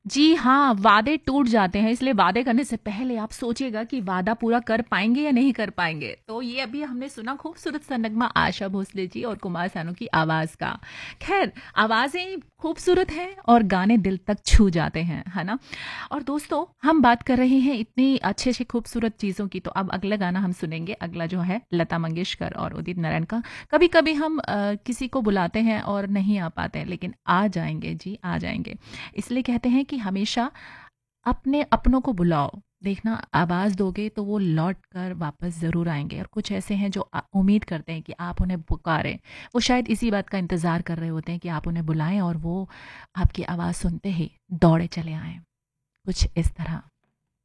जी हाँ, वादे टूट जाते हैं, इसलिए वादे करने से पहले आप सोचिएगा कि वादा पूरा कर पाएँगे या नहीं कर पाएँगे। तो ये अभी हमने सुना खूबसूरत सा नगमा आशा भोसले जी और कुमार सानू की आवाज़ का। ख़ैर, आवाज़ें खूबसूरत हैं और गाने दिल तक छू जाते हैं, है ना? और दोस्तों, हम बात कर रहे हैं इतनी अच्छी-अच्छी खूबसूरत चीज़ों की, तो अब अगला गाना हम सुनेंगे। अगला जो है लता मंगेशकर और उदित नारायण का। कभी-कभी हम किसी को बुलाते हैं और नहीं आ पाते हैं, लेकिन आ जाएँगे जी, आ जाएँगे। इसलिए कहते हैं कि हमेशा अपने अपनों को बुलाओ। देखना आवाज़ दोगे तो वो लौट कर वापस ज़रूर आएँगे, और कुछ ऐसे हैं जो उम्मीद करते हैं कि आप उन्हें पुकारें। वो शायद इसी बात का इंतज़ार कर रहे होते हैं कि आप उन्हें बुलाएँ और वो आपकी आवाज़ सुनते ही दौड़े चले आएँ। कुछ इस तरह।